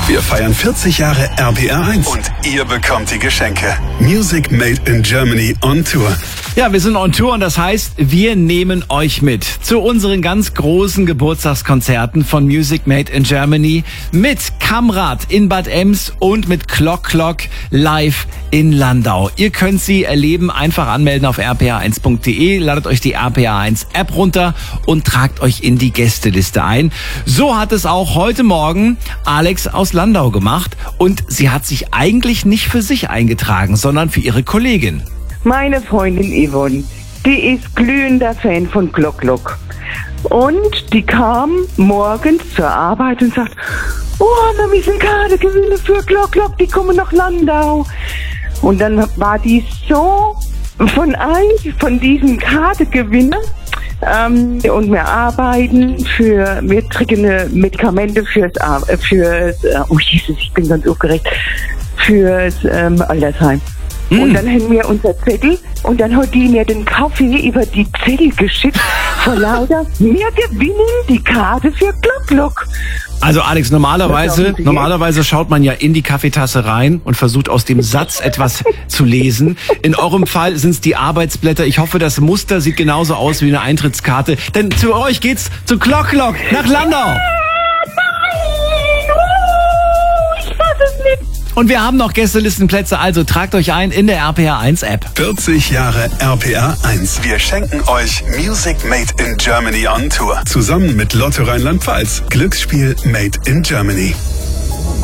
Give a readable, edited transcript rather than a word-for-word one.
Wir feiern 40 Jahre RPR1 und ihr bekommt die Geschenke. Music Made in Germany on Tour. Ja, wir sind on Tour und das heißt, wir nehmen euch mit zu unseren ganz großen Geburtstagskonzerten von Music Made in Germany mit Kamrad in Bad Ems und mit Clock Clock live in Landau. Ihr könnt sie erleben, einfach anmelden auf rpr1.de, ladet euch die RPR1 App runter und tragt euch in die Gästeliste ein. So hat es auch heute Morgen Alex aus Landau gemacht und sie hat sich eigentlich nicht für sich eingetragen, sondern für ihre Kollegin. Meine Freundin Yvonne, die ist glühender Fan von Clock Clock. Und die kam morgens zur Arbeit und sagt, oh, wir müssen Karte gewinnen für Clock Clock, die kommen nach Landau. Und dann war die so von diesem Kartegewinner. Und wir arbeiten wir kriegen Medikamente oh Jesus, ich bin ganz aufgeregt, fürs Altersheim. Und dann haben wir unser Zettel und dann hat die mir den Kaffee über die Zettel geschickt vor lauter, wir gewinnen die Karte für Clock Clock. Also Alex, normalerweise schaut man ja in die Kaffeetasse rein und versucht aus dem Satz etwas zu lesen. In eurem Fall sind es die Arbeitsblätter. Ich hoffe, das Muster sieht genauso aus wie eine Eintrittskarte. Denn zu euch geht's zu Clock Clock nach Landau. Ich fass es nicht. Und wir haben noch Gästelistenplätze, also tragt euch ein in der RPR1 App. 40 Jahre RPR1. Wir schenken euch Music Made in Germany on Tour. Zusammen mit Lotto Rheinland-Pfalz. Glücksspiel Made in Germany.